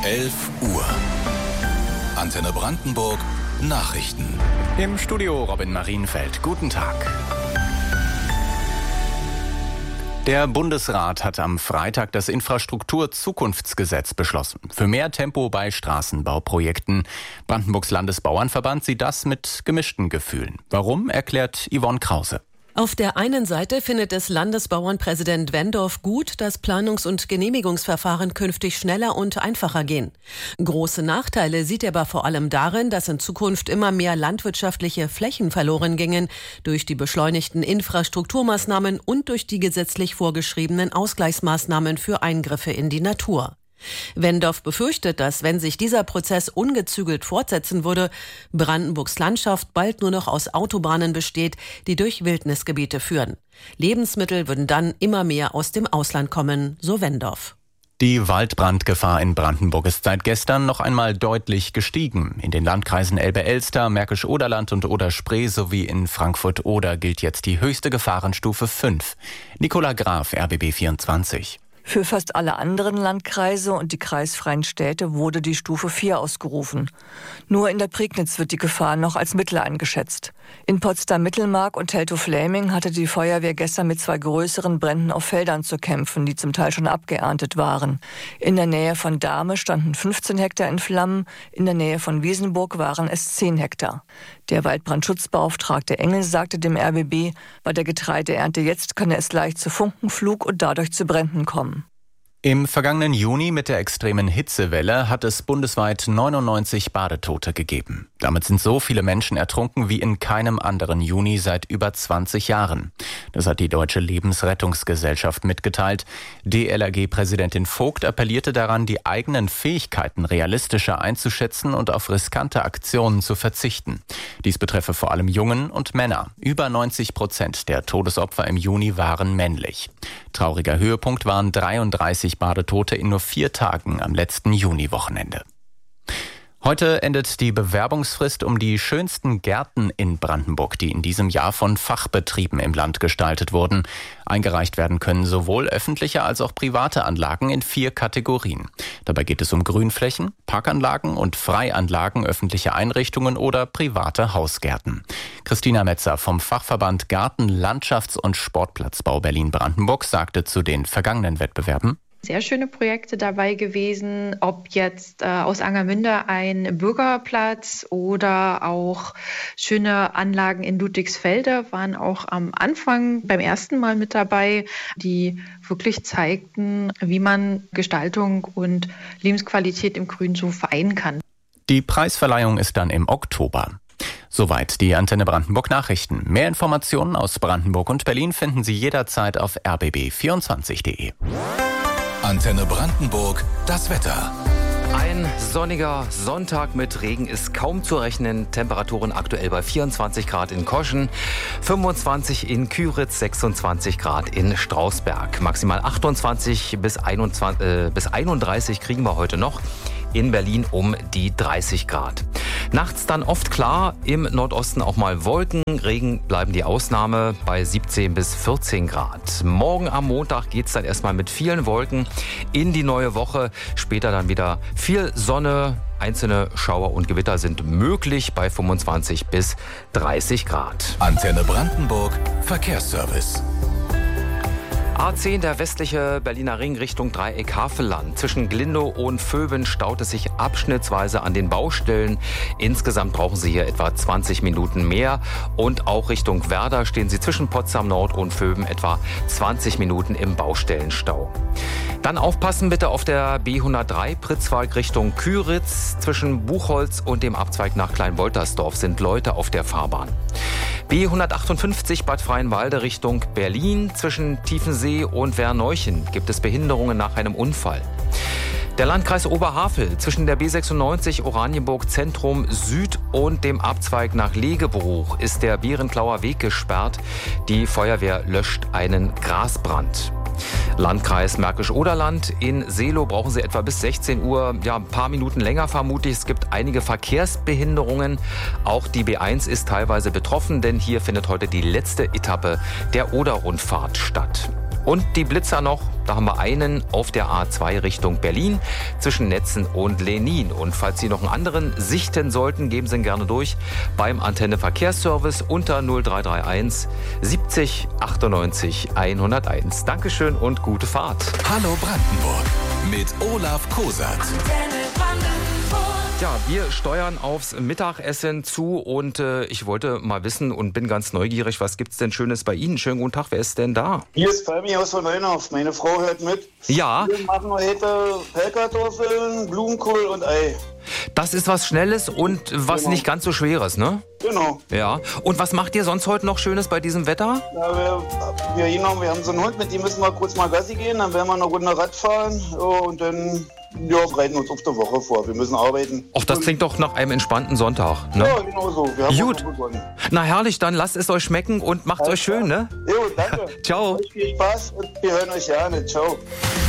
11 Uhr. Antenne Brandenburg Nachrichten. Im Studio Robin Marienfeld. Guten Tag. Der Bundesrat hat am Freitag das Infrastruktur-Zukunftsgesetz beschlossen. Für mehr Tempo bei Straßenbauprojekten. Brandenburgs Landesbauernverband sieht das mit gemischten Gefühlen. Warum, erklärt Yvonne Krause. Auf der einen Seite findet es Landesbauernpräsident Wendorf gut, dass Planungs- und Genehmigungsverfahren künftig schneller und einfacher gehen. Große Nachteile sieht er aber vor allem darin, dass in Zukunft immer mehr landwirtschaftliche Flächen verloren gingen durch die beschleunigten Infrastrukturmaßnahmen und durch die gesetzlich vorgeschriebenen Ausgleichsmaßnahmen für Eingriffe in die Natur. Wendorf befürchtet, dass, wenn sich dieser Prozess ungezügelt fortsetzen würde, Brandenburgs Landschaft bald nur noch aus Autobahnen besteht, die durch Wildnisgebiete führen. Lebensmittel würden dann immer mehr aus dem Ausland kommen, so Wendorf. Die Waldbrandgefahr in Brandenburg ist seit gestern noch einmal deutlich gestiegen. In den Landkreisen Elbe-Elster, Märkisch-Oderland und Oder-Spree sowie in Frankfurt-Oder gilt jetzt die höchste Gefahrenstufe 5. Nicola Graf, RBB 24. Für fast alle anderen Landkreise und die kreisfreien Städte wurde die Stufe 4 ausgerufen. Nur in der Prignitz wird die Gefahr noch als mittel eingeschätzt. In Potsdam-Mittelmark und Teltow-Fläming hatte die Feuerwehr gestern mit 2 größeren Bränden auf Feldern zu kämpfen, die zum Teil schon abgeerntet waren. In der Nähe von Dahme standen 15 Hektar in Flammen, in der Nähe von Wiesenburg waren es 10 Hektar. Der Waldbrandschutzbeauftragte Engel sagte dem RBB, bei der Getreideernte jetzt könne es leicht zu Funkenflug und dadurch zu Bränden kommen. Im vergangenen Juni mit der extremen Hitzewelle hat es bundesweit 99 Badetote gegeben. Damit sind so viele Menschen ertrunken wie in keinem anderen Juni seit über 20 Jahren. Das hat die Deutsche Lebensrettungsgesellschaft mitgeteilt. DLRG-Präsidentin Vogt appellierte daran, die eigenen Fähigkeiten realistischer einzuschätzen und auf riskante Aktionen zu verzichten. Dies betreffe vor allem Jungen und Männer. Über 90% der Todesopfer im Juni waren männlich. Trauriger Höhepunkt waren 33 Badetote in nur 4 Tagen am letzten Juniwochenende. Heute endet die Bewerbungsfrist um die schönsten Gärten in Brandenburg, die in diesem Jahr von Fachbetrieben im Land gestaltet wurden. Eingereicht werden können sowohl öffentliche als auch private Anlagen in 4 Kategorien. Dabei geht es um Grünflächen, Parkanlagen und Freianlagen, öffentliche Einrichtungen oder private Hausgärten. Christina Metzer vom Fachverband Garten-, Landschafts- und Sportplatzbau Berlin-Brandenburg sagte zu den vergangenen Wettbewerben: Sehr schöne Projekte dabei gewesen, ob jetzt aus Angermünde ein Bürgerplatz oder auch schöne Anlagen in Ludwigsfelde waren auch am Anfang beim ersten Mal mit dabei, die wirklich zeigten, wie man Gestaltung und Lebensqualität im Grün so vereinen kann. Die Preisverleihung ist dann im Oktober. Soweit die Antenne Brandenburg Nachrichten. Mehr Informationen aus Brandenburg und Berlin finden Sie jederzeit auf rbb24.de. Antenne Brandenburg, das Wetter. Ein sonniger Sonntag mit Regen ist kaum zu rechnen. Temperaturen aktuell bei 24 Grad in Koschen, 25 in Küritz, 26 Grad in Strausberg. Maximal 28 bis 31 kriegen wir heute noch. In Berlin um die 30 Grad. Nachts dann oft klar, im Nordosten auch mal Wolken. Regen bleiben die Ausnahme bei 17 bis 14 Grad. Morgen am Montag geht's dann erstmal mit vielen Wolken in die neue Woche. Später dann wieder viel Sonne. Einzelne Schauer und Gewitter sind möglich bei 25 bis 30 Grad. Antenne Brandenburg Verkehrsservice. A10, der westliche Berliner Ring Richtung Dreieck Havelland. Zwischen Glindow und Vöben staut es sich abschnittsweise an den Baustellen. Insgesamt brauchen Sie hier etwa 20 Minuten mehr. Und auch Richtung Werder stehen Sie zwischen Potsdam Nord und Vöben etwa 20 Minuten im Baustellenstau. Dann aufpassen bitte auf der B103 Pritzwalk Richtung Küritz. Zwischen Buchholz und dem Abzweig nach Kleinwoltersdorf sind Leute auf der Fahrbahn. B158 Bad Freienwalde Richtung Berlin. Zwischen Tiefensee und Werneuchen gibt es Behinderungen nach einem Unfall. Der Landkreis Oberhavel zwischen der B96 Oranienburg Zentrum Süd und dem Abzweig nach Legebruch ist der Bärenklauer Weg gesperrt. Die Feuerwehr löscht einen Grasbrand. Landkreis Märkisch-Oderland. In Seelow brauchen Sie etwa bis 16 Uhr, ein paar Minuten länger vermutlich. Es gibt einige Verkehrsbehinderungen. Auch die B1 ist teilweise betroffen, denn hier findet heute die letzte Etappe der Oder-Rundfahrt statt. Und die Blitzer noch, da haben wir einen auf der A2 Richtung Berlin zwischen Netzen und Lenin. Und falls Sie noch einen anderen sichten sollten, geben Sie ihn gerne durch beim Antenne Verkehrsservice unter 0331 70 98 101. Dankeschön und gute Fahrt. Hallo Brandenburg mit Olaf Kosat. Ja, wir steuern aufs Mittagessen zu und ich wollte mal wissen und bin ganz neugierig, was gibt's denn Schönes bei Ihnen? Schönen guten Tag, wer ist denn da? Hier ist Fabi aus von Neuenhof. Meine Frau hört mit. Ja. Wir machen heute Pellkartoffeln, Blumenkohl und Ei. Das ist was Schnelles und was nicht ganz so Schweres, ne? Genau. Ja. Und was macht ihr sonst heute noch Schönes bei diesem Wetter? Ja, wir haben so einen Hund, mit dem müssen wir kurz mal Gassi gehen, dann werden wir eine Runde Rad fahren und dann bereiten uns auf die Woche vor. Wir müssen arbeiten. Ach, das klingt doch nach einem entspannten Sonntag, ne? Ja, genau so. Wir haben gut. Na herrlich, dann lasst es euch schmecken und macht's euch schön, ne? Jo, danke. Ciao. Euch viel Spaß und wir hören euch gerne. Ciao.